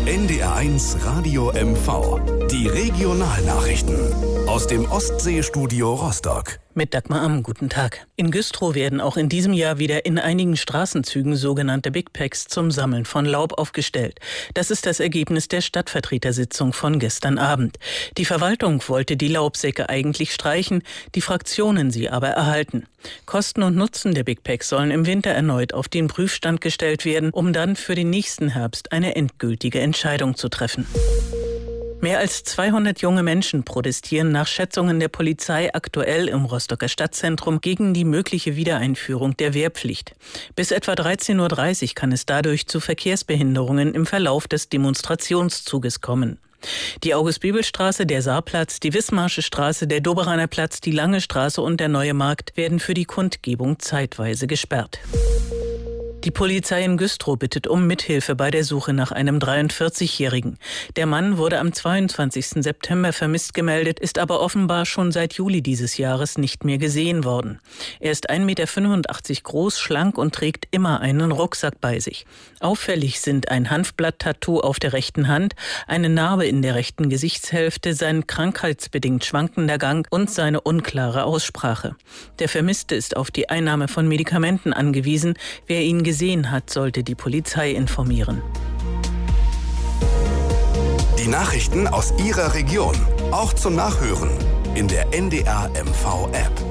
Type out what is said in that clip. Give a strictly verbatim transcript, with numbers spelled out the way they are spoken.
N D R eins Radio M V. Die Regionalnachrichten aus dem Ostseestudio Rostock. Mit Dagmar Amm, guten Tag. In Güstrow werden auch in diesem Jahr wieder in einigen Straßenzügen sogenannte Big Packs zum Sammeln von Laub aufgestellt. Das ist das Ergebnis der Stadtvertretersitzung von gestern Abend. Die Verwaltung wollte die Laubsäcke eigentlich streichen, die Fraktionen sie aber erhalten. Kosten und Nutzen der Big Packs sollen im Winter erneut auf den Prüfstand gestellt werden, um dann für den nächsten Herbst eine endgültige Entscheidung zu treffen. Mehr als zweihundert junge Menschen protestieren nach Schätzungen der Polizei aktuell im Rostocker Stadtzentrum gegen die mögliche Wiedereinführung der Wehrpflicht. Bis etwa dreizehn Uhr dreißig kann es dadurch zu Verkehrsbehinderungen im Verlauf des Demonstrationszuges kommen. Die August-Bebel-Straße, der Saarplatz, die Wismarsche Straße, der Doberaner Platz, die Lange Straße und der Neue Markt werden für die Kundgebung zeitweise gesperrt. Die Polizei in Güstrow bittet um Mithilfe bei der Suche nach einem dreiundvierzigjährigen. Der Mann wurde am zweiundzwanzigsten September vermisst gemeldet, ist aber offenbar schon seit Juli dieses Jahres nicht mehr gesehen worden. Er ist ein Meter fünfundachtzig groß, schlank und trägt immer einen Rucksack bei sich. Auffällig sind ein Hanfblatt-Tattoo auf der rechten Hand, eine Narbe in der rechten Gesichtshälfte, sein krankheitsbedingt schwankender Gang und seine unklare Aussprache. Der Vermisste ist auf die Einnahme von Medikamenten angewiesen. Wer ihn gesehen hat, sollte die Polizei informieren. Die Nachrichten aus Ihrer Region, auch zum Nachhören in der N D R M V App.